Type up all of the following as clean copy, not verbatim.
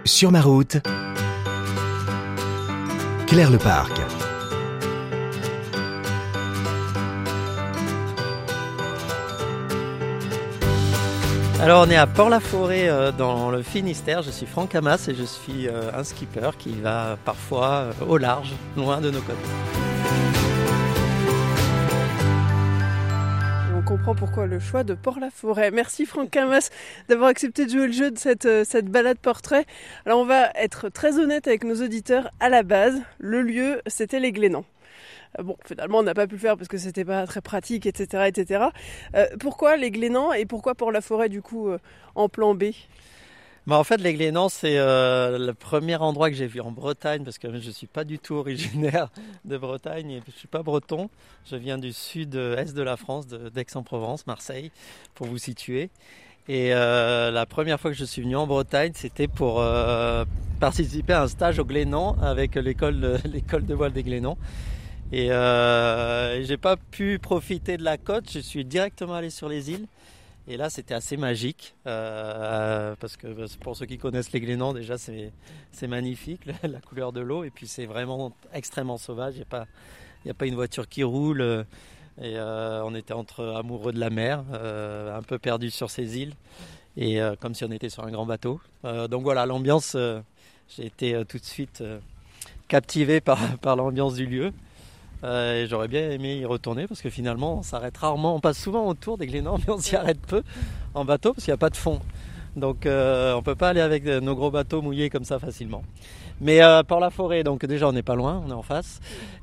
Sur ma route, Claire Leparc. Alors on est à Port-la-Forêt dans le Finistère, je suis Franck Hamas et je suis un skipper qui va parfois au large, loin de nos côtes. On comprend pourquoi le choix de Port-la-Forêt. Merci Franck Hamas d'avoir accepté de jouer le jeu de cette balade portrait. Alors on va être très honnête avec nos auditeurs. À la base, le lieu c'était les Glénans. Bon, finalement, on n'a pas pu le faire parce que c'était pas très pratique, etc., etc. Pourquoi les Glénans et pourquoi Port-la-Forêt, du coup, en plan B ? En fait, les Glénans, c'est le premier endroit que j'ai vu en Bretagne parce que je ne suis pas du tout originaire de Bretagne et je ne suis pas breton. Je viens du sud-est de la France, d'Aix-en-Provence, Marseille, pour vous situer. Et la première fois que je suis venu en Bretagne, c'était pour participer à un stage au Glénans avec l'école de voile des Glénans. Et j'ai pas pu profiter de la côte, je suis directement allé sur les îles. Et là, c'était assez magique, parce que pour ceux qui connaissent les Glénans, déjà, c'est magnifique, la couleur de l'eau. Et puis, c'est vraiment extrêmement sauvage, il n'y a pas une voiture qui roule. Et on était entre amoureux de la mer, un peu perdus sur ces îles, et comme si on était sur un grand bateau. Donc voilà, l'ambiance, j'ai été tout de suite captivé par l'ambiance du lieu. Et j'aurais bien aimé y retourner parce que finalement on s'arrête rarement, on passe souvent autour des Glénans mais on s'y arrête peu en bateau parce qu'il n'y a pas de fond, donc on peut pas aller avec nos gros bateaux mouillés comme ça facilement. Mais Port-la-Forêt, donc déjà on n'est pas loin, on est en face,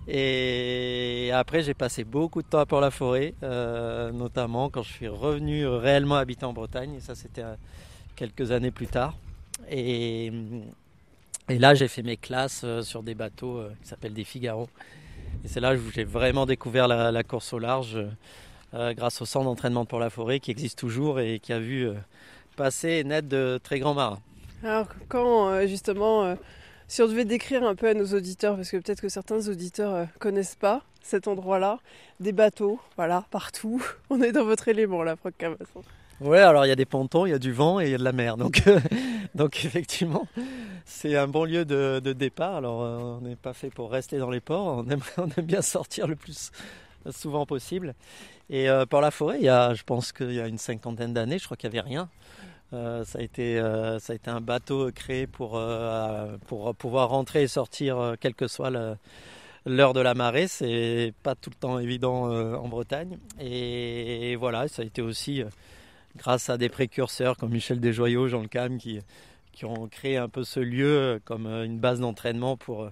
et après j'ai passé beaucoup de temps à Port-la-Forêt, notamment quand je suis revenu réellement habiter en Bretagne, et ça c'était quelques années plus tard, et là j'ai fait mes classes sur des bateaux qui s'appellent des Figaro. Et c'est là où j'ai vraiment découvert la course au large grâce au centre d'entraînement de Port-la-Forêt qui existe toujours et qui a vu passer et naître de très grands marins. Alors quand justement, si on devait décrire un peu à nos auditeurs, parce que peut-être que certains auditeurs connaissent pas cet endroit-là, des bateaux, voilà, partout, on est dans votre élément là, Franck Hamas. Ouais, alors il y a des pontons, il y a du vent et il y a de la mer, donc effectivement c'est un bon lieu de départ. Alors on n'est pas fait pour rester dans les ports, on aime bien sortir le plus souvent possible. Et Port-la-Forêt, je pense qu'il y a une cinquantaine d'années, je crois qu'il n'y avait rien. Ça a été un bateau créé pour pouvoir rentrer et sortir quelle que soit l'heure de la marée. C'est pas tout le temps évident en Bretagne. Et voilà, ça a été aussi grâce à des précurseurs comme Michel Desjoyaux, Jean Le Cam, qui ont créé un peu ce lieu comme une base d'entraînement pour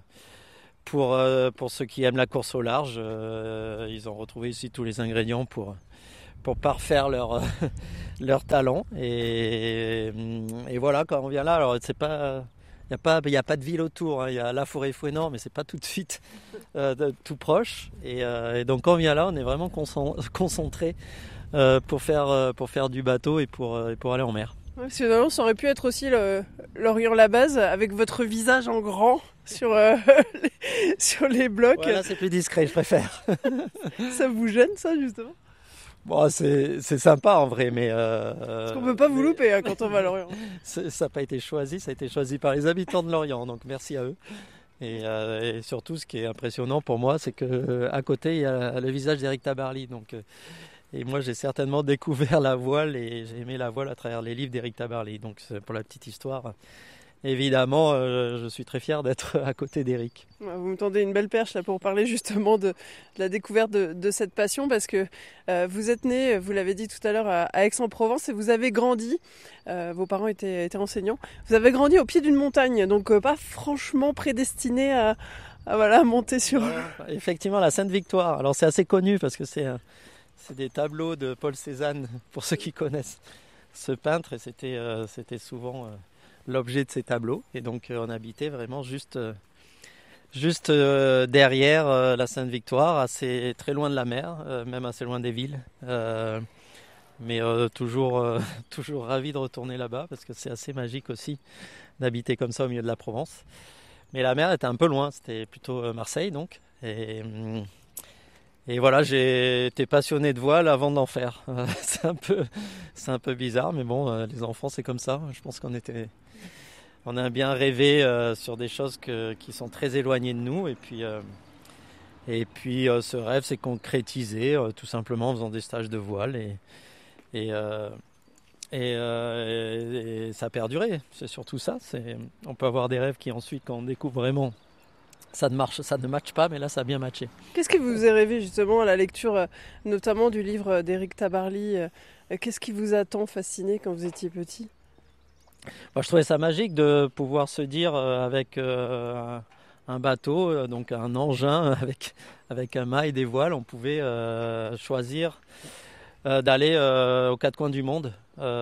ceux qui aiment la course au large. Ils ont retrouvé ici tous les ingrédients pour parfaire leur talent. Et voilà, quand on vient là, alors c'est pas... Il n'y a pas de ville autour, hein. Il y a la forêt Fouesnant, mais c'est pas tout de suite tout proche. Et donc quand on vient là, on est vraiment concentré pour faire du bateau et pour aller en mer. Ouais, finalement, ça aurait pu être aussi l'Orient-la-Base avec votre visage en grand sur les blocs. Ouais, là, c'est plus discret, je préfère. Ça vous gêne, ça, justement ? Bon, c'est sympa en vrai, mais... Parce qu'on ne peut pas vous louper quand on va à Lorient. Ça n'a pas été choisi, ça a été choisi par les habitants de Lorient, donc merci à eux. Et surtout, ce qui est impressionnant pour moi, c'est qu'à côté, il y a le visage d'Éric Tabarly. Et moi, j'ai certainement découvert la voile et j'ai aimé la voile à travers les livres d'Éric Tabarly. Donc, pour la petite histoire, évidemment, je suis très fier d'être à côté d'Éric. Vous me tendez une belle perche là pour parler justement de la découverte de cette passion, parce que vous êtes né, vous l'avez dit tout à l'heure, à Aix-en-Provence, et vous avez grandi, vos parents étaient enseignants, vous avez grandi au pied d'une montagne, donc pas franchement prédestiné à monter sur... Effectivement, la Sainte-Victoire. Alors, c'est assez connu parce que c'est des tableaux de Paul Cézanne, pour ceux qui connaissent ce peintre, et c'était souvent l'objet de ces tableaux. Et donc on habitait vraiment juste derrière la Sainte-Victoire, très loin de la mer, même assez loin des villes. Mais toujours ravi de retourner là-bas parce que c'est assez magique aussi d'habiter comme ça au milieu de la Provence. Mais la mer était un peu loin, c'était plutôt Marseille donc. Et voilà, j'ai été passionné de voile avant d'en faire. C'est un peu bizarre, mais bon, les enfants c'est comme ça. Je pense qu'on était on aime bien rêver sur des choses qui sont très éloignées de nous. Et puis ce rêve s'est concrétisé tout simplement en faisant des stages de voile et, euh, et ça a perduré. C'est surtout ça. On peut avoir des rêves qui ensuite, quand on découvre vraiment, ça ne matche pas, mais là ça a bien matché. Qu'est-ce qui vous est rêvé justement à la lecture, notamment du livre d'Éric Tabarly? Qu'est-ce qui vous a tant fasciné quand vous étiez petit? Moi, je trouvais ça magique de pouvoir se dire avec un bateau, donc un engin avec un mât et des voiles, on pouvait choisir d'aller aux quatre coins du monde.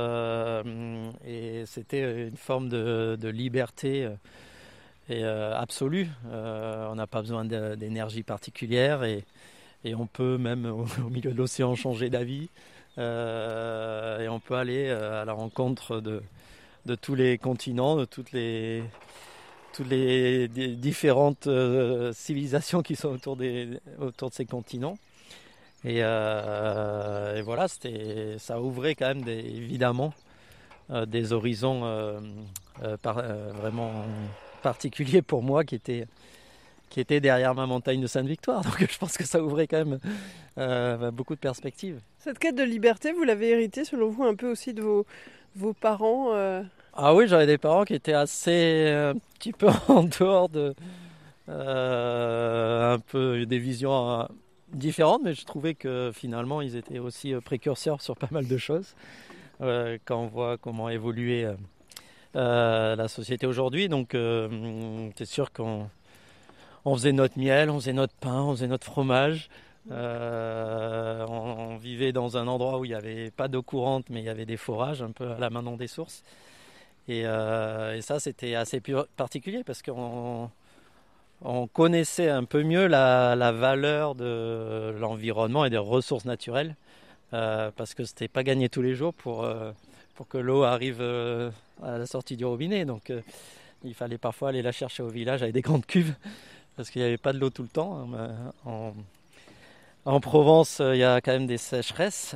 Et c'était une forme de liberté absolue. On n'a pas besoin d'énergie particulière et on peut même au milieu de l'océan changer d'avis. Et on peut aller à la rencontre de tous les continents, de toutes les différentes civilisations qui sont autour de ces continents. Et voilà, ça ouvrait quand même évidemment des horizons vraiment particuliers pour moi qui étaient derrière ma montagne de Sainte-Victoire. Donc je pense que ça ouvrait quand même beaucoup de perspectives. Cette quête de liberté, vous l'avez héritée selon vous un peu aussi de vos parents? Ah oui, j'avais des parents qui étaient assez un petit peu en dehors de un peu des visions différentes, mais je trouvais que finalement ils étaient aussi précurseurs sur pas mal de choses quand on voit comment évoluer la société aujourd'hui. Donc c'est sûr qu'on faisait notre miel, on faisait notre pain, on faisait notre fromage. On vivait dans un endroit où il n'y avait pas d'eau courante, mais il y avait des forages un peu à la main dans des sources. Et ça, c'était assez particulier parce qu'on connaissait un peu mieux la valeur de l'environnement et des ressources naturelles parce que c'était pas gagné tous les jours pour que l'eau arrive à la sortie du robinet. Donc il fallait parfois aller la chercher au village avec des grandes cuves parce qu'il n'y avait pas de l'eau tout le temps. En Provence, il y a quand même des sécheresses.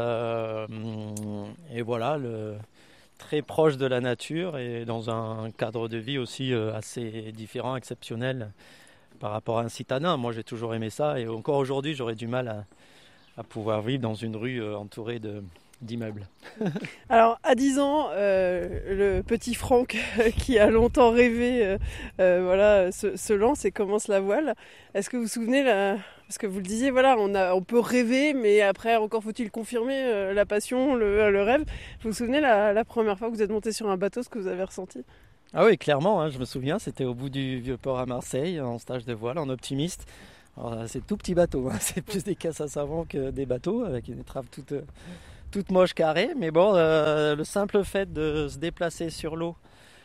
Et voilà, très proche de la nature et dans un cadre de vie aussi assez différent, exceptionnel par rapport à un citadin. Moi, j'ai toujours aimé ça et encore aujourd'hui, j'aurais du mal à pouvoir vivre dans une rue entourée d'immeubles. Alors, à 10 ans, le petit Franck qui a longtemps rêvé voilà, se lance et commence la voile. Est-ce que vous vous souvenez, parce que vous le disiez, voilà, on peut rêver, mais après, encore faut-il confirmer la passion, le rêve. Vous vous souvenez la première fois que vous êtes monté sur un bateau, ce que vous avez ressenti? Ah oui, clairement, hein, je me souviens, c'était au bout du Vieux-Port à Marseille, en stage de voile, en optimiste. Alors, c'est tout petit bateau, hein, c'est plus des casses à savon que des bateaux, avec une étrave toute moche carrée, mais bon, le simple fait de se déplacer sur l'eau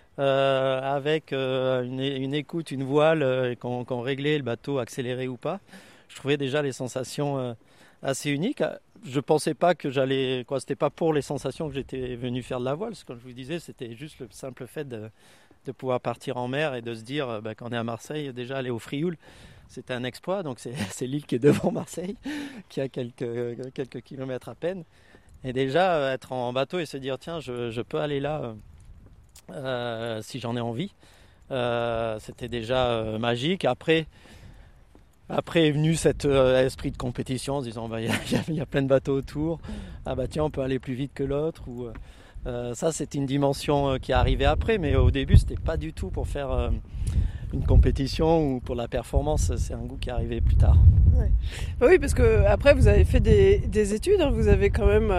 avec une écoute, une voile, et qu'on réglait le bateau accéléré ou pas, je trouvais déjà les sensations assez uniques. Je pensais pas que c'était pas pour les sensations que j'étais venu faire de la voile, parce que comme je vous disais, c'était juste le simple fait de pouvoir partir en mer et de se dire, quand on est à Marseille, déjà aller au Frioul, c'était un exploit. Donc c'est l'île qui est devant Marseille, qui a quelques kilomètres à peine. Et déjà, être en bateau et se dire, tiens, je peux aller là si j'en ai envie, c'était déjà magique. Après est venu cet esprit de compétition en se disant, il y a plein de bateaux autour, ah bah tiens, on peut aller plus vite que l'autre. Ça, c'est une dimension qui est arrivée après, mais au début, c'était pas du tout pour faire une compétition ou pour la performance, c'est un goût qui est arrivé plus tard. Ouais. Bah oui, parce que après vous avez fait des études, hein, vous avez quand même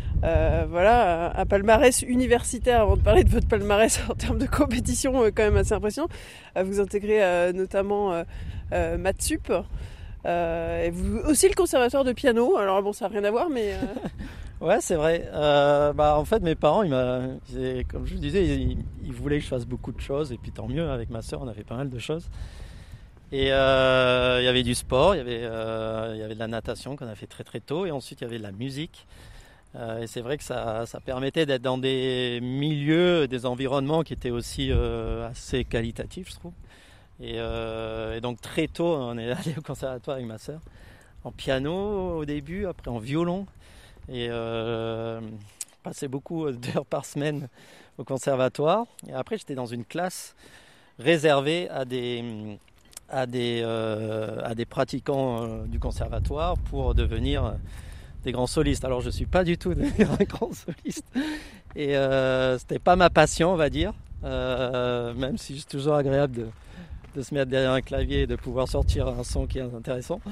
voilà, un palmarès universitaire, avant de parler de votre palmarès en termes de compétition quand même assez impressionnant. Vous intégrez notamment Maths Sup, et vous aussi le conservatoire de piano, alors bon ça n'a rien à voir mais... Ouais, c'est vrai. En fait, mes parents, comme je vous disais, ils voulaient que je fasse beaucoup de choses. Et puis tant mieux, avec ma sœur, on a fait pas mal de choses. Et il y avait du sport, il y avait de la natation qu'on a fait très très tôt. Et ensuite, il y avait de la musique. Et c'est vrai que ça permettait d'être dans des milieux, des environnements qui étaient aussi assez qualitatifs, je trouve. Et donc très tôt, on est allé au conservatoire avec ma sœur. En piano au début, après en violon. Et passer beaucoup d'heures par semaine au conservatoire. Et après, j'étais dans une classe réservée à des pratiquants du conservatoire pour devenir des grands solistes. Alors, je ne suis pas du tout devenu un grand soliste. Et c'était pas ma passion, on va dire. Même si c'est toujours agréable de se mettre derrière un clavier et de pouvoir sortir un son qui est intéressant.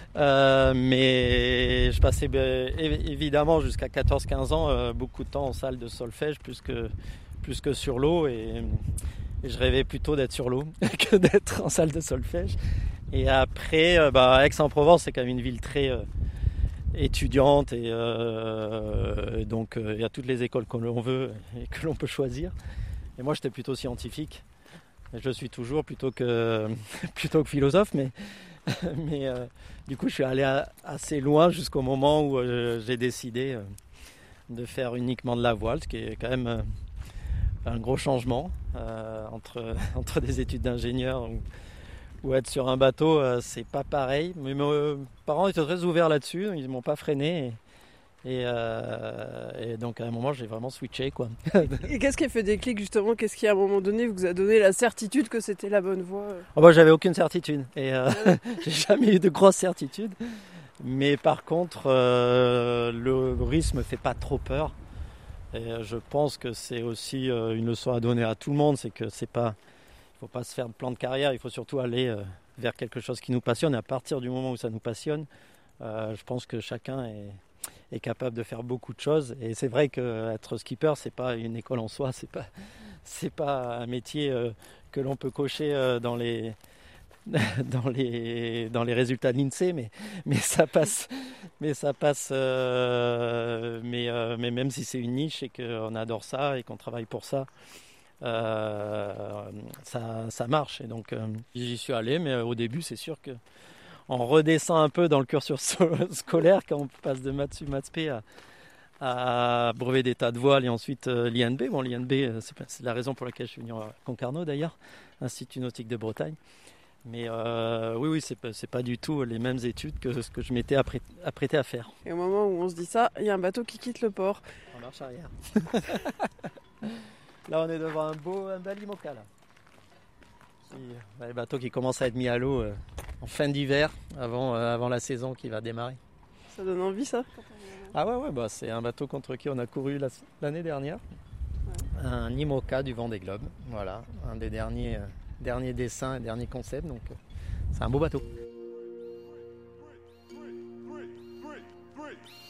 Mais je passais évidemment jusqu'à 14-15 ans beaucoup de temps en salle de solfège plus que sur l'eau. Et je rêvais plutôt d'être sur l'eau que d'être en salle de solfège. Et après, Aix-en-Provence, c'est quand même une ville très étudiante. Et donc, il y a toutes les écoles que l'on veut et que l'on peut choisir. Et moi, j'étais plutôt scientifique. Je suis toujours plutôt que philosophe, mais du coup je suis allé assez loin jusqu'au moment où j'ai décidé de faire uniquement de la voile, ce qui est quand même un gros changement entre des études d'ingénieur ou être sur un bateau, c'est pas pareil. Mais mes parents étaient très ouverts là-dessus, ils ne m'ont pas freiné. Et donc à un moment j'ai vraiment switché quoi. Et qu'est-ce qui a fait déclic justement? Qu'est-ce qui à un moment donné vous a donné la certitude que c'était la bonne voie? J'avais aucune certitude et j'ai jamais eu de grosses certitudes. Mais par contre le risque me fait pas trop peur. Et je pense que c'est aussi une leçon à donner à tout le monde, c'est que il faut pas se faire de plan de carrière, il faut surtout aller vers quelque chose qui nous passionne. Et à partir du moment où ça nous passionne, je pense que chacun est capable de faire beaucoup de choses. Et c'est vrai qu'être skipper, c'est pas une école en soi, c'est pas un métier que l'on peut cocher dans les résultats de l'INSEE, mais ça passe. Mais même si c'est une niche et qu'on adore ça et qu'on travaille pour ça, ça marche. Et donc j'y suis allé, mais au début, c'est sûr que on redescend un peu dans le cursus scolaire quand on passe de maths sup, maths spé à brevet d'état de voile et ensuite l'INB. Bon, l'INB, c'est la raison pour laquelle je suis venu à Concarneau d'ailleurs, Institut Nautique de Bretagne. Mais oui, c'est pas du tout les mêmes études que ce que je m'étais apprêté à faire. Et au moment où on se dit ça, il y a un bateau qui quitte le port. En marche arrière. Là, on est devant un bel IMOCA là. Les bateaux qui commencent à être mis à l'eau en fin d'hiver, avant la saison qui va démarrer. Ça donne envie ça? Ah ouais, c'est un bateau contre qui on a couru l'année dernière. Ouais. Un IMOCA du Vendée Globe, voilà, un des derniers dessins et derniers concepts, donc c'est un beau bateau.